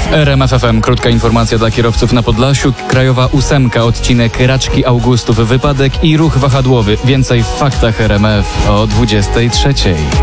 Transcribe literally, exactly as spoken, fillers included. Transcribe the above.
W R M F F M krótka informacja dla kierowców na Podlasiu. Krajowa ósemka, odcinek Raczki Augustów, wypadek i ruch wahadłowy. Więcej w faktach R M F o dwudziestej trzeciej.